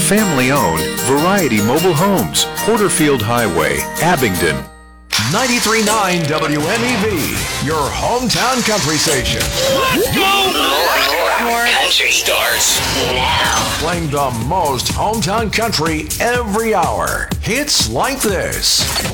family-owned Variety Mobile Homes, Porterfield Highway, Abingdon. 93.9 WMEV, your hometown country station. Let's go! More country starts now. Playing the most hometown country every hour. Hits like this.